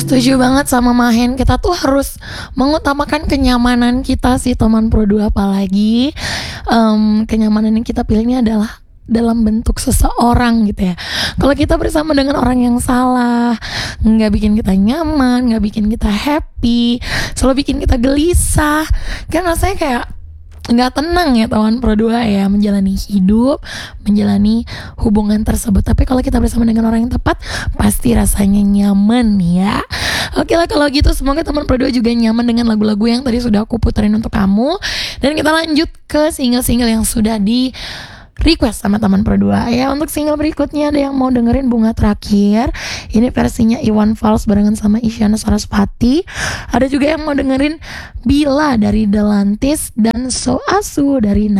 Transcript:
Setuju banget sama Mahen. Kita tuh harus mengutamakan kenyamanan kita sih teman Pro 2. Apalagi kenyamanan yang kita pilih ini adalah dalam bentuk seseorang gitu ya. Kalau kita bersama dengan orang yang salah, nggak bikin kita nyaman, nggak bikin kita happy, selalu bikin kita gelisah, kan rasanya kayak nggak tenang ya teman Pro 2 ya, menjalani hidup, menjalani hubungan tersebut. Tapi kalau kita bersama dengan orang yang tepat, pasti rasanya nyaman ya. Oke lah kalau gitu, semoga teman Pro 2 juga nyaman dengan lagu-lagu yang tadi sudah aku puterin untuk kamu. Dan kita lanjut ke single-single yang sudah di request sama teman Pro 2 ya. Untuk single berikutnya ada yang mau dengerin Bunga Terakhir. Ini versinya Iwan Fals barengan sama Isyana Sarasvati. Ada juga yang mau dengerin Bila dari Delantis dan So Asu dari